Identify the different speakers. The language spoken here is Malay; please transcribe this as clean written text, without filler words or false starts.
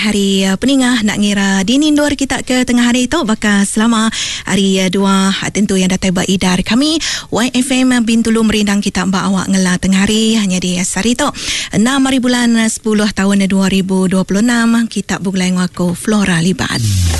Speaker 1: hari peningah nak ngira dinindur kita ke tengah hari itu bakal selama hari 2 tentu yang datai beridar kami YFM Bintulu merindang kita mbak awak ngela tengah hari hanya di sari itu 6 hari bulan 10 tahun 2026 kita bulan ngaku Flora Libat.